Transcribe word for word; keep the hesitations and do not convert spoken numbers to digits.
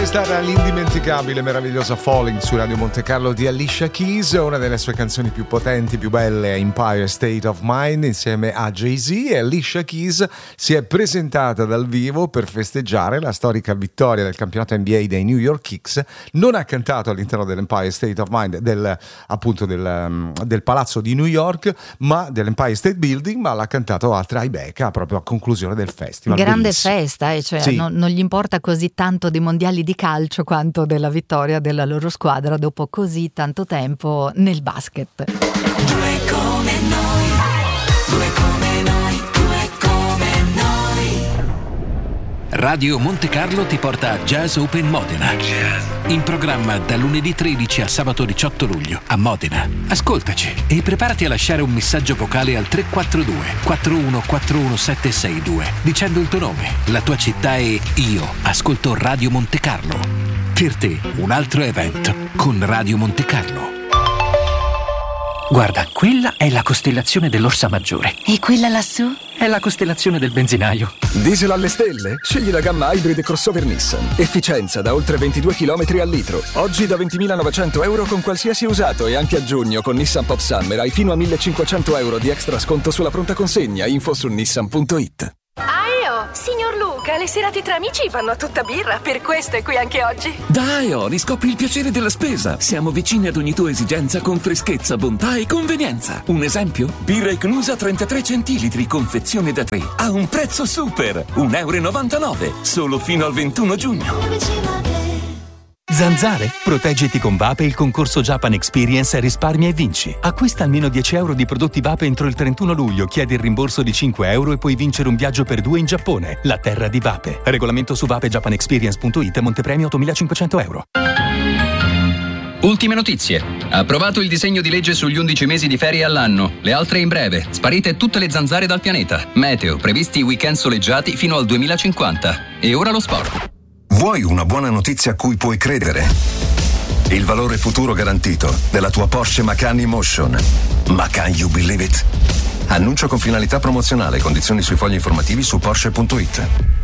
Questa era l'indimenticabile, meravigliosa Falling su Radio Monte Carlo di Alicia Keys. Una delle sue canzoni più potenti, più belle, Empire State of Mind, insieme a Jay-Z. E Alicia Keys si è presentata dal vivo per festeggiare la storica vittoria del campionato N B A dei New York Knicks. Non ha cantato all'interno dell'Empire State of Mind, del, appunto del, del palazzo di New York, ma dell'Empire State Building, ma l'ha cantato a Tribeca, proprio a conclusione del festival. Grande Bellissimo. Festa, eh, cioè Sì. non, non gli importa così tanto dei mondiali di calcio quanto della vittoria della loro squadra dopo così tanto tempo nel basket. Due come noi, due come noi, due come noi. Radio Monte Carlo ti porta a Jazz Open Modena. In programma da lunedì tredici a sabato diciotto luglio a Modena. Ascoltaci e preparati a lasciare un messaggio vocale al tre quattro due quattro uno quattro uno sette sei due dicendo il tuo nome, la tua città e io ascolto Radio Monte Carlo. Per te un altro evento con Radio Monte Carlo. Guarda, quella è la costellazione dell'Orsa Maggiore. E quella lassù? È la costellazione del benzinaio. Diesel alle stelle? Scegli la gamma Hybrid crossover Nissan. Efficienza da oltre ventidue chilometri al litro. Oggi da ventimilanovecento euro con qualsiasi usato e anche a giugno con Nissan Pop Summer hai fino a millecinquecento euro di extra sconto sulla pronta consegna. Info su nissan punto it. Aio, signor Luca, le serate tra amici vanno a tutta birra, per questo è qui anche oggi. Dai, oh, riscopri il piacere della spesa. Siamo vicini ad ogni tua esigenza con freschezza, bontà e convenienza. Un esempio? Birra Icnusa trentatré centilitri, confezione da tre, a un prezzo super, un euro e novantanove, solo fino al ventuno giugno. Zanzare? Proteggiti con Vape il concorso Japan Experience Risparmia e vinci. Acquista almeno dieci euro di prodotti Vape entro il trentuno luglio, chiedi il rimborso di cinque euro e puoi vincere un viaggio per due in Giappone, la terra di Vape. Regolamento su vape japan experience punto it, montepremio ottomilacinquecento euro. Ultime notizie. Approvato il disegno di legge sugli undici mesi di ferie all'anno. Le altre in breve. Sparite tutte le zanzare dal pianeta. Meteo. Previsti weekend soleggiati fino al duemilacinquanta. E ora lo sport. Vuoi una buona notizia a cui puoi credere? Il valore futuro garantito della tua Porsche Macan Emotion. Ma can you believe it? Annuncio con finalità promozionale. Condizioni sui fogli informativi su Porsche punto it.